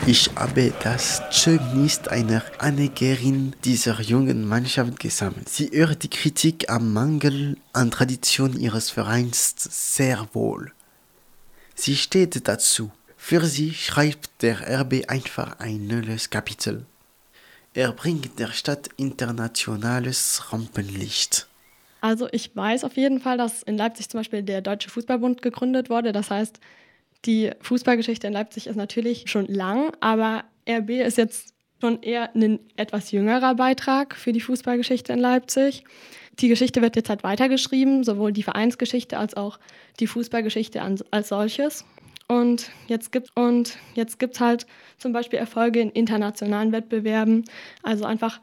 Ich habe das Zeugnis einer Anhängerin dieser jungen Mannschaft gesammelt. Sie hört die Kritik am Mangel an Tradition ihres Vereins sehr wohl. Sie steht dazu. Für sie schreibt der RB einfach ein neues Kapitel. Er bringt der Stadt internationales Rampenlicht. Also ich weiß auf jeden Fall, dass in Leipzig zum Beispiel der Deutsche Fußballbund gegründet wurde. Das heißt, die Fußballgeschichte in Leipzig ist natürlich schon lang, aber RB ist jetzt schon eher ein etwas jüngerer Beitrag für die Fußballgeschichte in Leipzig. Die Geschichte wird jetzt halt weitergeschrieben, sowohl die Vereinsgeschichte als auch die Fußballgeschichte als solches. Und jetzt gibt's halt zum Beispiel Erfolge in internationalen Wettbewerben, also einfach